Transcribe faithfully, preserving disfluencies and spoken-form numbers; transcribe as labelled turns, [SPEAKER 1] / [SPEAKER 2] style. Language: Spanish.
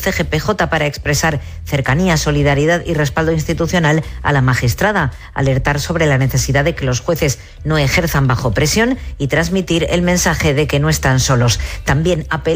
[SPEAKER 1] C G P J para expresar cercanía, solidaridad y respaldo institucional a la magistrada, alertar sobre la necesidad de que los jueces no ejerzan bajo presión y transmitir el mensaje de que no están solos. También apelar